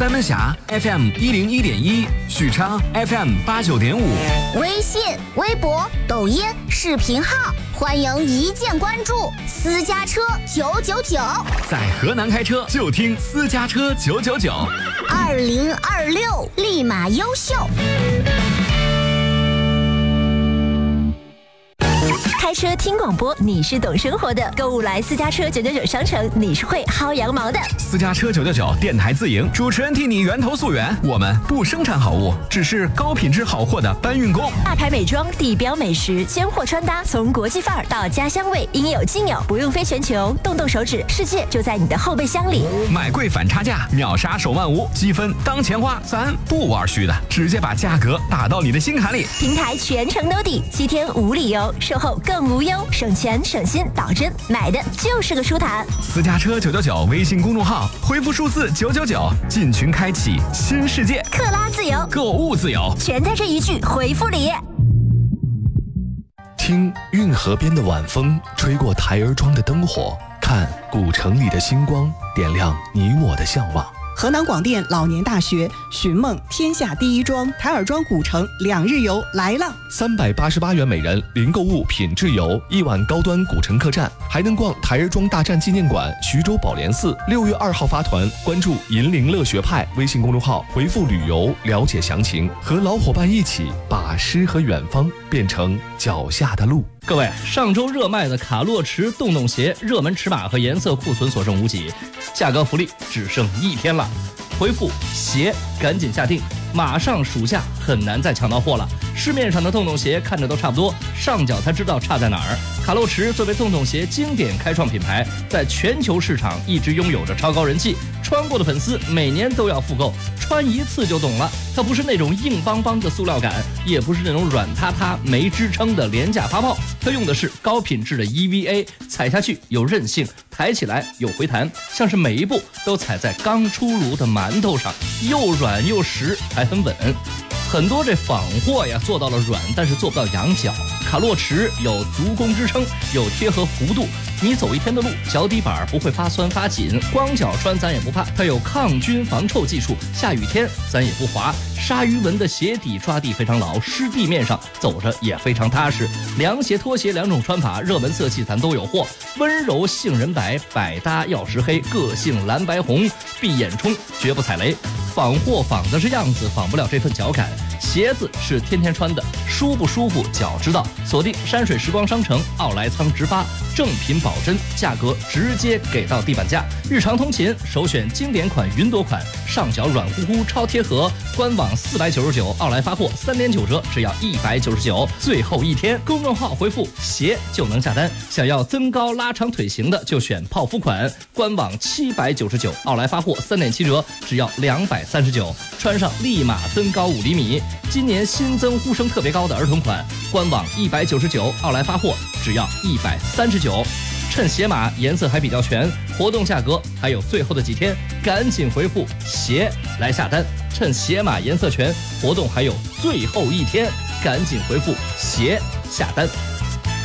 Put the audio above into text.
三门峡 FM 101.1，许昌 FM 89.5， 微信、微博、抖音、视频号，欢迎一键关注。私家车999， 在河南开车就听私家车999。 2026立马优秀。 开车听广播，你是懂生活的；购物来私家车999商城，你是会薅羊毛的。 私家车999电台自营，主持人替你源头溯源。我们不生产好物，只是高品质好货的搬运工。 大牌美妆、地标美食、鲜货穿搭，从国际范儿到家乡味，应有尽有，不用飞全球，动动手指，世界就在你的后备箱里。 买贵反差价，秒杀手慢无，积分当钱花，咱不玩虚的，直接把价格打到你的心坎里。 平台全程兜底，7天无理由，售后更无忧，省钱省心，保真，买的就是个舒坦。 私家车999微信公众号，回复数字999，进群开启新世界。 克拉自由， 购物自由， 全在这一句回复里。 听运河边的晚风吹过台儿庄的灯火，看古城里的星光点亮你我的向往。 河南广电老年大学寻梦天下第一庄台儿庄古城2日游来了 ，388元每人，零购物品质游，1晚高端古城客栈，还能逛台儿庄大战纪念馆、徐州宝莲寺。6月2号发团，关注银陵乐学派微信公众号，回复旅游了解详情，和老伙伴一起把诗和远方变成脚下的路。 各位，上周热卖的卡洛驰洞洞鞋热门尺码和颜色库存所剩无几，价格福利只剩1天了，回复鞋赶紧下定，马上暑假很难再抢到货了。市面上的洞洞鞋看着都差不多，上脚才知道差在哪儿。卡洛驰作为洞洞鞋经典开创品牌，在全球市场一直拥有着超高人气，穿过的粉丝每年都要复购，穿一次就懂了。它不是那种硬邦邦的塑料感，也不是那种软塌塌没支撑的廉价发泡，它用的是高品质的 EVA， 踩下去有韧性，抬起来有回弹，像是每一步都踩在刚出炉的馒头上，又软又实，还很稳。很多这仿货呀做到了软，但是做不到羊角。卡洛驰有足弓支撑，有贴合弧度，你走1天的路，脚底板不会发酸发紧，光脚穿咱也不怕，它有抗菌防臭技术，下雨天咱也不滑。鲨鱼纹的鞋底抓地非常牢，湿地面上走着也非常踏实。凉鞋、拖鞋2种穿法，热门色系咱都有货，温柔杏仁白，百搭曜石黑，个性蓝白红，闭眼冲，绝不踩雷。仿货仿的是样子，仿不了这份脚感。鞋子是天天穿的，舒不舒服脚知道。锁定山水时光商城奥莱仓直发，正品保真，价格直接给到地板价。日常通勤首选经典款云朵款，上脚软乎乎超贴合，官网499，奥莱发货3点9折，只要199。最后1天，公众号回复鞋就能下单。想要增高拉长腿型的就选泡芙款，官网799，奥莱发货3点7折，只要239，穿上立马增高5厘米。今年新增呼声特别高的儿童款，官网199，奥莱发货只要139。趁鞋码颜色还比较全，活动价格还有最后的几天，赶紧回复鞋来下单。趁鞋码颜色全，活动还有最后1天，赶紧回复鞋下单。